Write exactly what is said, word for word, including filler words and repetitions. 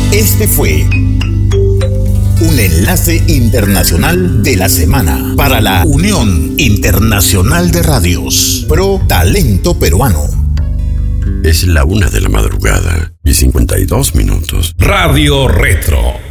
Este fue un enlace internacional de la semana para la Unión Internacional de Radios Pro Talento Peruano. Es la una de la madrugada y cincuenta y dos minutos. Radio Retro.